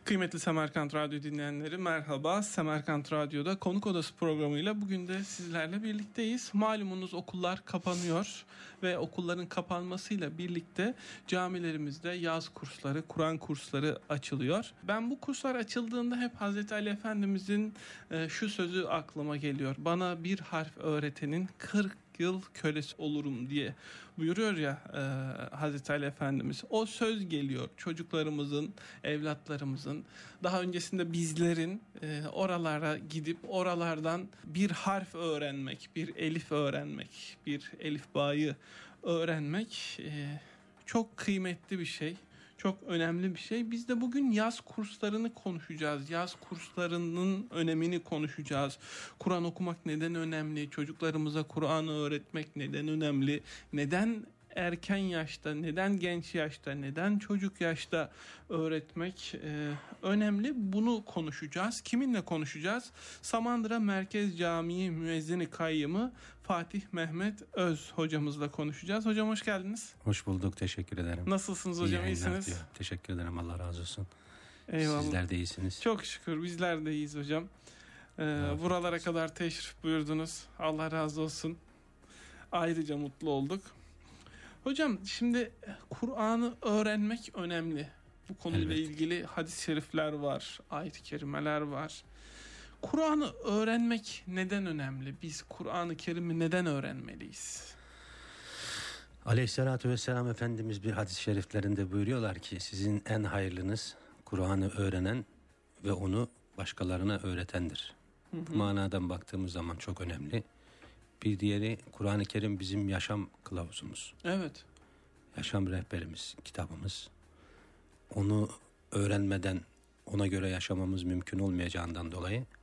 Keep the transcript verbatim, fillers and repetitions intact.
Kıymetli Semerkant Radyo dinleyenleri merhaba. Semerkant Radyo'da Konuk Odası programıyla bugün de sizlerle birlikteyiz. Malumunuz okullar kapanıyor ve okulların kapanmasıyla birlikte camilerimizde yaz kursları, Kur'an kursları açılıyor. Ben bu kurslar açıldığında hep Hazreti Ali Efendimizin e, şu sözü aklıma geliyor. Bana bir harf öğretenin kırk yıl kölesi olurum diye buyuruyor ya e, Hazreti Ali Efendimiz. O söz geliyor çocuklarımızın, evlatlarımızın, daha öncesinde bizlerin e, oralara gidip oralardan bir harf öğrenmek, bir elif öğrenmek, bir elifbayı öğrenmek e, çok kıymetli bir şey. Çok önemli bir şey. Biz de bugün yaz kurslarını konuşacağız. Yaz kurslarının önemini konuşacağız. Kur'an okumak neden önemli? Çocuklarımıza Kur'an'ı öğretmek neden önemli? Neden erken yaşta, neden genç yaşta, neden çocuk yaşta öğretmek e, önemli? Bunu konuşacağız. Kiminle konuşacağız? Samandıra Merkez Camii Müezzini Kayyımı Fatih Mehmet Öz hocamızla konuşacağız. Hocam hoş geldiniz. Hoş bulduk, teşekkür ederim. Nasılsınız hocam, İyi iyisiniz? diyor. Teşekkür ederim, Allah razı olsun. Eyvallah. Sizler de iyisiniz. Çok şükür bizler de iyiyiz hocam. Ee, buralara olsun. Kadar teşrif buyurdunuz. Allah razı olsun. Ayrıca mutlu olduk. Hocam şimdi Kur'an'ı öğrenmek önemli. Bu konuyla Elbette. ilgili hadis-i şerifler var, ayet-i kerimeler var. Kur'an'ı öğrenmek neden önemli? Biz Kur'an-ı Kerim'i neden öğrenmeliyiz? Aleyhissalatü vesselam Efendimiz bir hadis-i şeriflerinde buyuruyorlar ki sizin en hayırlınız Kur'an'ı öğrenen ve onu başkalarına öğretendir. Hı hı. Bu manadan baktığımız zaman çok önemli. Bir diğeri, Kur'an-ı Kerim bizim yaşam kılavuzumuz. Evet. Yaşam rehberimiz, kitabımız. Onu öğrenmeden ona göre yaşamamız mümkün olmayacağından dolayı